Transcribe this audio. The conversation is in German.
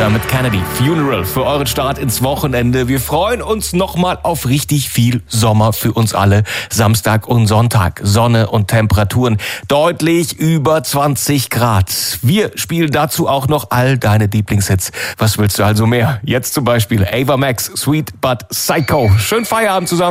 Dermot Kennedy, Funeral für euren Start ins Wochenende. Wir freuen uns nochmal auf richtig viel Sommer für uns alle. Samstag und Sonntag, Sonne und Temperaturen deutlich über 20 Grad. Wir spielen dazu auch noch all deine Lieblingshits. Was willst du also mehr? Jetzt zum Beispiel Ava Max, Sweet But Psycho. Schönen Feierabend zusammen.